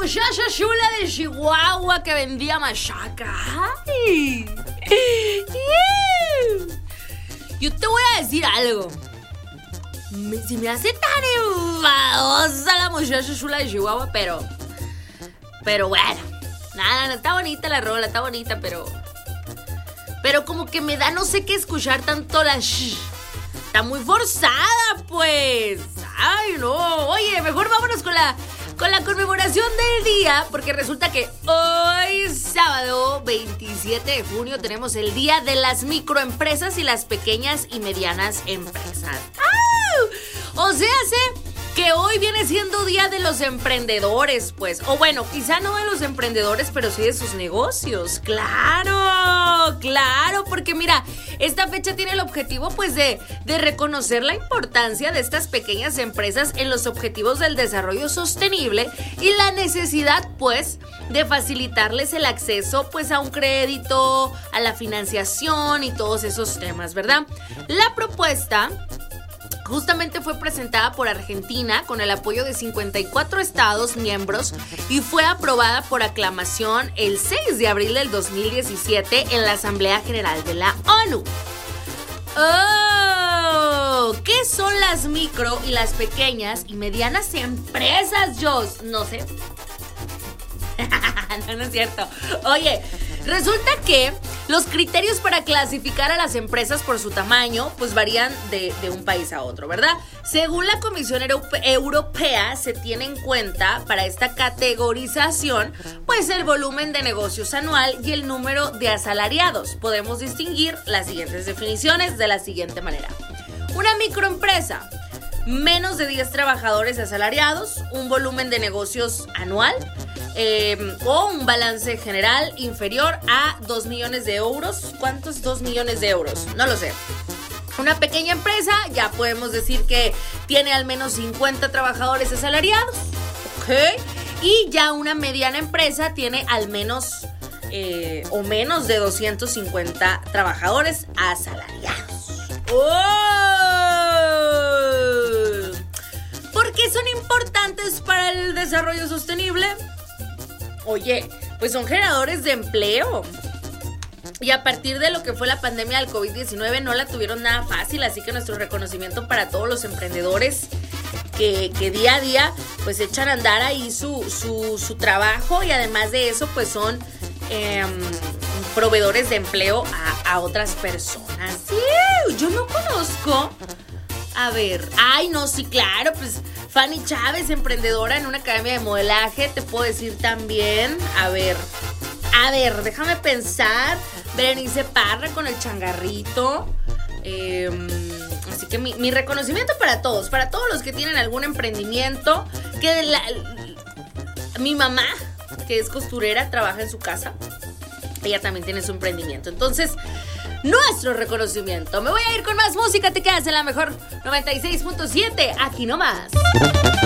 muchacha chula de Chihuahua que vendía machaca. ¡Ay! Yo te voy a decir algo. Se me hace tan enfadosa la muchacha chula de Chihuahua, pero bueno. Nada, está bonita la rola, está bonita, pero como que me da no sé qué escuchar tanto la está muy forzada, pues. Ay, no. Oye, mejor vámonos con la conmemoración del día, porque resulta que hoy, sábado 27 de junio, tenemos el Día de las Microempresas y las Pequeñas y Medianas Empresas. ¡Ah! O sea, que hoy viene siendo Día de los Emprendedores, pues. O bueno, quizá no de los emprendedores, pero sí de sus negocios. ¡Claro! ¡Claro! Porque mira, esta fecha tiene el objetivo, pues, de reconocer la importancia de estas pequeñas empresas en los objetivos del desarrollo sostenible y la necesidad, pues, de facilitarles el acceso, pues, a un crédito, a la financiación y todos esos temas, ¿verdad? La propuesta justamente fue presentada por Argentina con el apoyo de 54 estados miembros y fue aprobada por aclamación el 6 de abril del 2017 en la Asamblea General de la ONU. ¡Oh! ¿Qué son las micro y las pequeñas y medianas empresas, Jos? No sé. No es cierto. Oye, resulta que los criterios para clasificar a las empresas por su tamaño pues varían de un país a otro, ¿verdad? Según la Comisión Europea se tiene en cuenta para esta categorización pues el volumen de negocios anual y el número de asalariados. Podemos distinguir las siguientes definiciones de la siguiente manera. Una microempresa: menos de 10 trabajadores asalariados, un volumen de negocios anual o un balance general inferior a 2 millones de euros. ¿Cuánto es 2 millones de euros? No lo sé. Una pequeña empresa, ya podemos decir que tiene al menos 50 trabajadores asalariados. ¿Ok? Y ya una mediana empresa tiene al menos o menos de 250 trabajadores asalariados. ¡Oh! ¿Por qué son importantes para el desarrollo sostenible? Oye, pues son generadores de empleo. Y a partir de lo que fue la pandemia del COVID-19 no la tuvieron nada fácil, así que nuestro reconocimiento para todos los emprendedores que día a día pues echan a andar ahí su trabajo y además de eso pues son proveedores de empleo a otras personas. Sí, yo no conozco. A ver, ay no, sí, claro, pues Fanny Chávez, emprendedora en una academia de modelaje, te puedo decir también. A ver, déjame pensar. Berenice Parra con el changarrito. Así que mi reconocimiento para todos los que tienen algún emprendimiento. Mi mamá, que es costurera, trabaja en su casa. Ella también tiene su emprendimiento. Entonces, nuestro reconocimiento. Me voy a ir con más música. Te quedas en la mejor 96.7. Aquí nomás.